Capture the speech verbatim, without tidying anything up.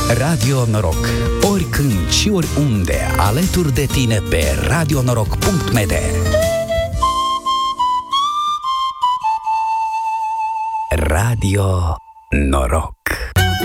Radio Noroc. Oricând și oriunde, alături de tine pe radio noroc punct m d. Radio Noroc.